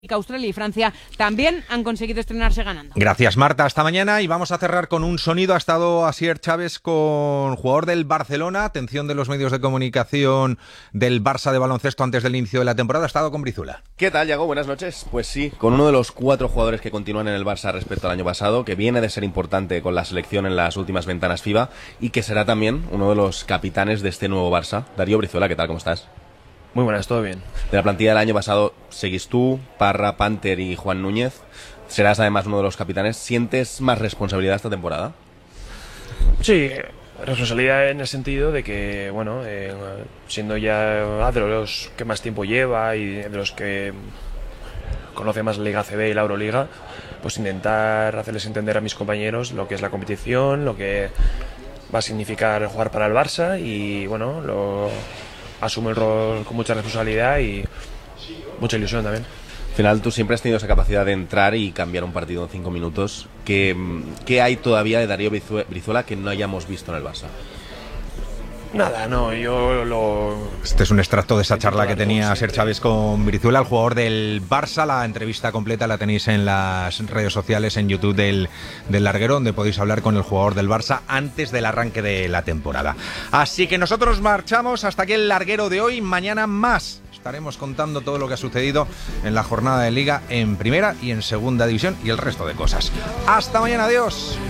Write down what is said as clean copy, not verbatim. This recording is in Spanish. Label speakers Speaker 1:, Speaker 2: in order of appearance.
Speaker 1: Australia y Francia también han conseguido estrenarse ganando.
Speaker 2: Gracias, Marta. Hasta mañana, y vamos a cerrar con un sonido. Ha estado Asier Chávez, con jugador del Barcelona. Atención de los medios de comunicación del Barça de baloncesto antes del inicio de la temporada. Ha estado con Brizuela.
Speaker 3: ¿Qué tal, Yago? Buenas noches. Pues sí, con uno de los 4 jugadores que continúan en el Barça respecto al año pasado, que viene de ser importante con la selección en las últimas ventanas FIBA y que será también uno de los capitanes de este nuevo Barça. Darío Brizuela, ¿qué tal? ¿Cómo estás?
Speaker 4: Muy buenas, todo bien.
Speaker 3: De la plantilla del año pasado seguís tú, Parra, Panter y Juan Núñez. Serás además uno de los capitanes. ¿Sientes más responsabilidad esta temporada?
Speaker 4: Sí, responsabilidad en el sentido de que, bueno, siendo ya de los que más tiempo lleva y de los que conoce más la Liga ACB y la Euroliga, pues intentar hacerles entender a mis compañeros lo que es la competición, lo que va a significar jugar para el Barça y, bueno, asumo el rol con mucha responsabilidad y mucha ilusión también.
Speaker 3: Al final tú siempre has tenido esa capacidad de entrar y cambiar un partido en 5 minutos. ¿Qué hay todavía de Darío Brizuela que no hayamos visto en el Barça?
Speaker 4: Nada, no,
Speaker 2: Este es un extracto de esa charla que tenía Asier Chávez con Brizuela, el jugador del Barça. La entrevista completa la tenéis en las redes sociales, en YouTube del Larguero, donde podéis hablar con el jugador del Barça antes del arranque de la temporada. Así que nosotros marchamos. Hasta aquí el Larguero de hoy. Mañana más estaremos contando todo lo que ha sucedido en la jornada de Liga, en Primera y en Segunda División y el resto de cosas. Hasta mañana, adiós.